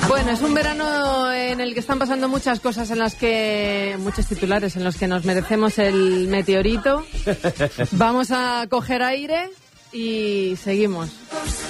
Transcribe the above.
Bueno, es un verano en el que están pasando muchas cosas, muchos titulares en los que nos merecemos el meteorito. Vamos a coger aire y seguimos.